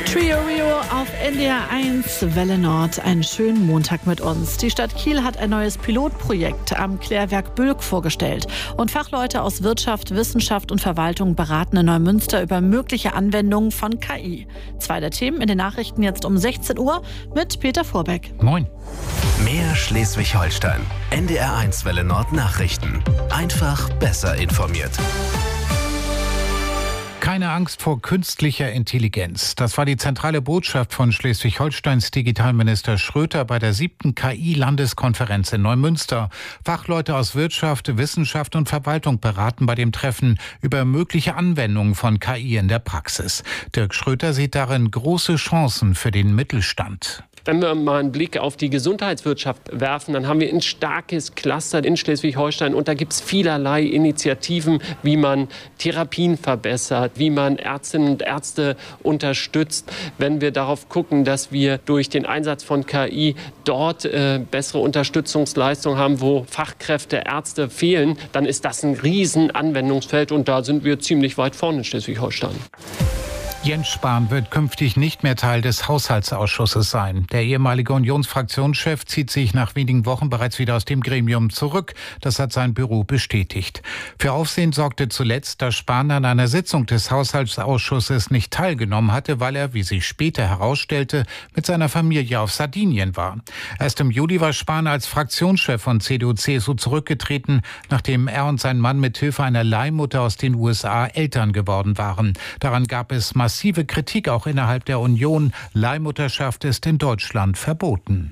Trio Rio auf NDR 1 Welle Nord. Einen schönen Montag mit uns. Die Stadt Kiel hat ein neues Pilotprojekt am Klärwerk Bülk vorgestellt. Und Fachleute aus Wirtschaft, Wissenschaft und Verwaltung beraten in Neumünster über mögliche Anwendungen von KI. 2 der Themen in den Nachrichten jetzt um 16 Uhr mit Peter Vorbeck. Moin. Mehr Schleswig-Holstein. NDR 1 Welle Nord Nachrichten. Einfach besser informiert. Keine Angst vor künstlicher Intelligenz. Das war die zentrale Botschaft von Schleswig-Holsteins Digitalminister Schröter bei der 7. KI-Landeskonferenz in Neumünster. Fachleute aus Wirtschaft, Wissenschaft und Verwaltung beraten bei dem Treffen über mögliche Anwendungen von KI in der Praxis. Dirk Schröter sieht darin große Chancen für den Mittelstand. Wenn wir mal einen Blick auf die Gesundheitswirtschaft werfen, dann haben wir ein starkes Cluster in Schleswig-Holstein und da gibt es vielerlei Initiativen, wie man Therapien verbessert, wie man Ärztinnen und Ärzte unterstützt. Wenn wir darauf gucken, dass wir durch den Einsatz von KI dort bessere Unterstützungsleistungen haben, wo Fachkräfte, Ärzte fehlen, dann ist das ein Riesenanwendungsfeld und da sind wir ziemlich weit vorne in Schleswig-Holstein. Jens Spahn wird künftig nicht mehr Teil des Haushaltsausschusses sein. Der ehemalige Unionsfraktionschef zieht sich nach wenigen Wochen bereits wieder aus dem Gremium zurück. Das hat sein Büro bestätigt. Für Aufsehen sorgte zuletzt, dass Spahn an einer Sitzung des Haushaltsausschusses nicht teilgenommen hatte, weil er, wie sich später herausstellte, mit seiner Familie auf Sardinien war. Erst im Juli war Spahn als Fraktionschef von CDU/CSU zurückgetreten, nachdem er und sein Mann mit Hilfe einer Leihmutter aus den USA Eltern geworden waren. Daran gab es massive Kritik auch innerhalb der Union. Leihmutterschaft ist in Deutschland verboten.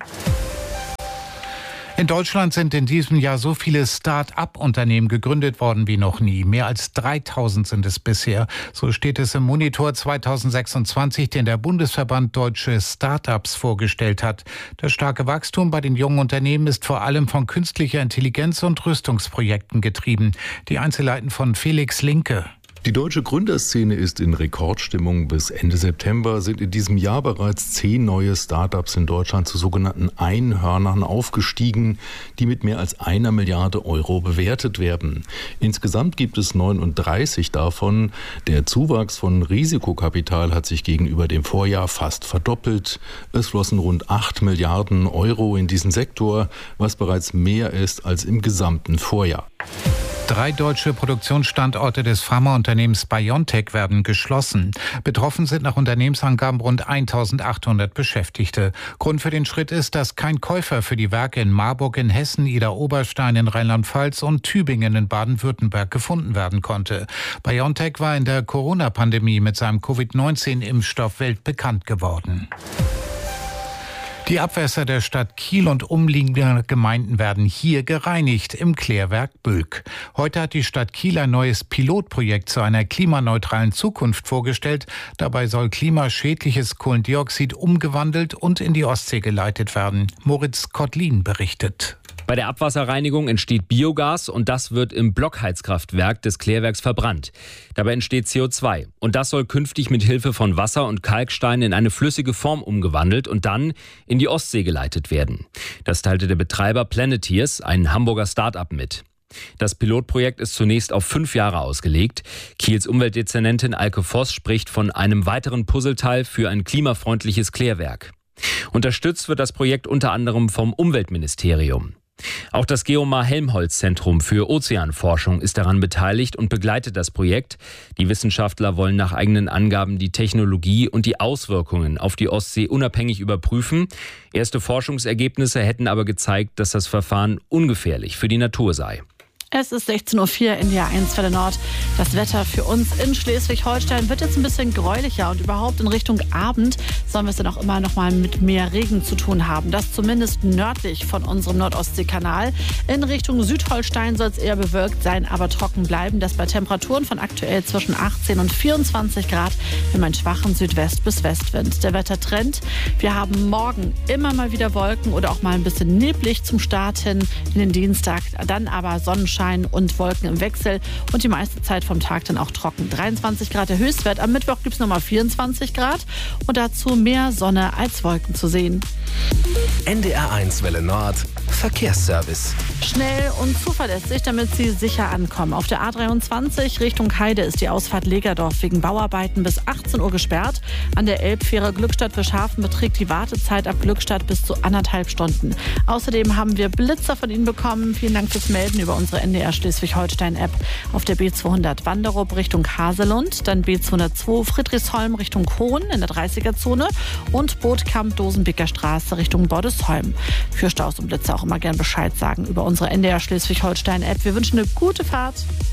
In Deutschland sind in diesem Jahr so viele Start-up-Unternehmen gegründet worden wie noch nie. Mehr als 3000 sind es bisher. So steht es im Monitor 2026, den der Bundesverband Deutsche Start-ups vorgestellt hat. Das starke Wachstum bei den jungen Unternehmen ist vor allem von künstlicher Intelligenz und Rüstungsprojekten getrieben. Die Einzelheiten von Felix Linke. Die deutsche Gründerszene ist in Rekordstimmung. Bis Ende September sind in diesem Jahr bereits 10 neue Startups in Deutschland zu sogenannten Einhörnern aufgestiegen, die mit mehr als 1 Milliarde Euro bewertet werden. Insgesamt gibt es 39 davon. Der Zuwachs von Risikokapital hat sich gegenüber dem Vorjahr fast verdoppelt. Es flossen rund 8 Milliarden Euro in diesen Sektor, was bereits mehr ist als im gesamten Vorjahr. 3 deutsche Produktionsstandorte des Pharmaunternehmens BioNTech werden geschlossen. Betroffen sind nach Unternehmensangaben rund 1.800 Beschäftigte. Grund für den Schritt ist, dass kein Käufer für die Werke in Marburg in Hessen, Idar-Oberstein in Rheinland-Pfalz und Tübingen in Baden-Württemberg gefunden werden konnte. BioNTech war in der Corona-Pandemie mit seinem Covid-19-Impfstoff weltbekannt geworden. Die Abwässer der Stadt Kiel und umliegender Gemeinden werden hier gereinigt im Klärwerk Bülk. Heute hat die Stadt Kiel ein neues Pilotprojekt zu einer klimaneutralen Zukunft vorgestellt. Dabei soll klimaschädliches Kohlendioxid umgewandelt und in die Ostsee geleitet werden. Moritz Kottlin berichtet. Bei der Abwasserreinigung entsteht Biogas und das wird im Blockheizkraftwerk des Klärwerks verbrannt. Dabei entsteht CO2 und das soll künftig mit Hilfe von Wasser und Kalkstein in eine flüssige Form umgewandelt und dann in die Ostsee geleitet werden. Das teilte der Betreiber Planeteers, ein Hamburger Start-up, mit. Das Pilotprojekt ist zunächst auf 5 Jahre ausgelegt. Kiels Umweltdezernentin Alke Voss spricht von einem weiteren Puzzleteil für ein klimafreundliches Klärwerk. Unterstützt wird das Projekt unter anderem vom Umweltministerium. Auch das Geomar-Helmholtz-Zentrum für Ozeanforschung ist daran beteiligt und begleitet das Projekt. Die Wissenschaftler wollen nach eigenen Angaben die Technologie und die Auswirkungen auf die Ostsee unabhängig überprüfen. Erste Forschungsergebnisse hätten aber gezeigt, dass das Verfahren ungefährlich für die Natur sei. Es ist 16.04 Uhr in NDR 1 Welle Nord. Das Wetter für uns in Schleswig-Holstein wird jetzt ein bisschen gräulicher und überhaupt in Richtung Abend sollen wir es dann auch immer noch mal mit mehr Regen zu tun haben. Das zumindest nördlich von unserem Nordostseekanal. In Richtung Südholstein soll es eher bewölkt sein, aber trocken bleiben. Das bei Temperaturen von aktuell zwischen 18 und 24 Grad mit einem schwachen Südwest- bis Westwind. Der Wettertrend: Wir haben morgen immer mal wieder Wolken oder auch mal ein bisschen neblig zum Start hin in den Dienstag. Dann aber Sonnenschein und Wolken im Wechsel und die meiste Zeit vom Tag dann auch trocken. 23 Grad der Höchstwert. Am Mittwoch gibt es nochmal 24 Grad und dazu mehr Sonne als Wolken zu sehen. NDR1 Welle Nord Verkehrsservice. Schnell und zuverlässig, damit Sie sicher ankommen. Auf der A23 Richtung Heide ist die Ausfahrt Legerdorf wegen Bauarbeiten bis 18 Uhr gesperrt. An der Elbfähre Glückstadt-Wilshafen beträgt die Wartezeit ab Glückstadt bis zu 1,5 Stunden. Außerdem haben wir Blitzer von Ihnen bekommen. Vielen Dank fürs Melden über unsere NDR Schleswig-Holstein-App. Auf der B200 Wanderup Richtung Haselund, dann B202 Friedrichsholm Richtung Hohn in der 30er-Zone und Bootkamp-Dosenbeker Straße Richtung Bordesholm. Für Staus und Blitzer auch immer gern Bescheid sagen über unsere NDR Schleswig-Holstein-App. Wir wünschen eine gute Fahrt.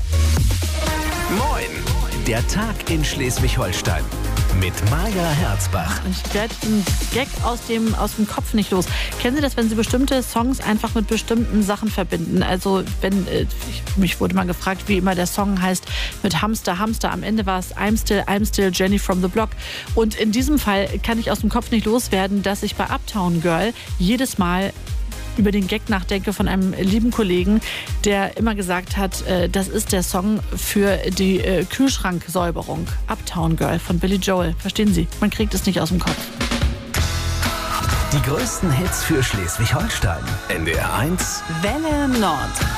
Moin, der Tag in Schleswig-Holstein mit Maja Herzbach. Ich werde den Gag aus dem Kopf nicht los. Kennen Sie das, wenn Sie bestimmte Songs einfach mit bestimmten Sachen verbinden? Also wenn, mich wurde mal gefragt, wie immer der Song heißt, mit Hamster, Hamster. Am Ende war es I'm still Jenny from the Block. Und in diesem Fall kann ich aus dem Kopf nicht loswerden, dass ich bei Uptown Girl jedes Mal über den Gag nachdenke von einem lieben Kollegen, der immer gesagt hat, das ist der Song für die Kühlschranksäuberung. Uptown Girl von Billy Joel. Verstehen Sie? Man kriegt es nicht aus dem Kopf. Die größten Hits für Schleswig-Holstein. NDR1 Welle Nord.